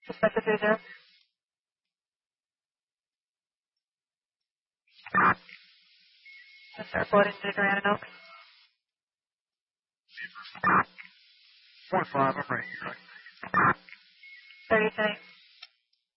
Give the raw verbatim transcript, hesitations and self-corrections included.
Specify zero. Just reporting to Grand Oaks. One five, I'm ready. thirty tonight.